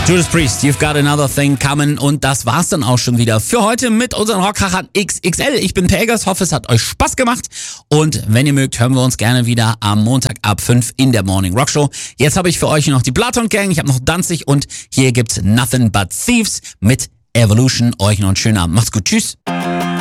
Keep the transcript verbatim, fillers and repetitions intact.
Judas Priest, You've Got Another Thing Coming. Und das war's dann auch schon wieder für heute mit unseren Rockkrachern X X L. Ich bin Pelgers, hoffe es hat euch Spaß gemacht. Und wenn ihr mögt, hören wir uns gerne wieder am Montag ab fünf in der Morning Rock Show. Jetzt habe ich für euch noch die Platon Gang, ich habe noch Danzig und hier gibt's Nothing But Thieves mit Evolution. Euch noch einen schönen Abend. Macht's gut, tschüss.